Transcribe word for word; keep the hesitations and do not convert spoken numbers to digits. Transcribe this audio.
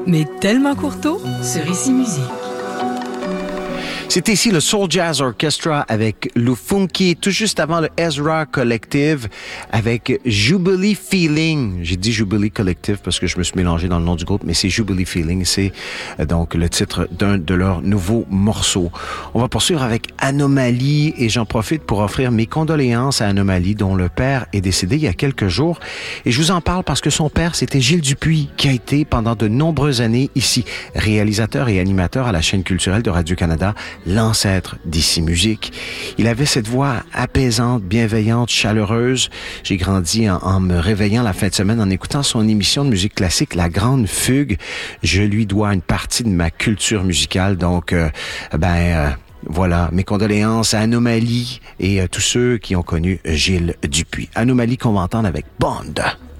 mais tellement Courteau sur Ici Musique. C'était ici le Soul Jazz Orchestra avec Lufunky, tout juste avant le Ezra Collective avec Jubilee Feeling. J'ai dit Jubilee Collective parce que je me suis mélangé dans le nom du groupe, mais c'est Jubilee Feeling. C'est donc le titre d'un de leurs nouveaux morceaux. On va poursuivre avec Anomalie et j'en profite pour offrir mes condoléances à Anomalie dont le père est décédé il y a quelques jours. Et je vous en parle parce que son père, c'était Gilles Dupuis, qui a été pendant de nombreuses années ici, réalisateur et animateur à la chaîne culturelle de Radio-Canada, l'ancêtre d'Ici Musique. Il avait cette voix apaisante, bienveillante, chaleureuse. J'ai grandi en, en me réveillant la fin de semaine en écoutant son émission de musique classique, La Grande Fugue. Je lui dois une partie de ma culture musicale. Donc, euh, ben... Euh, Voilà, mes condoléances à Anomalie et à tous ceux qui ont connu Gilles Dupuis. Anomalie qu'on va entendre avec Bond.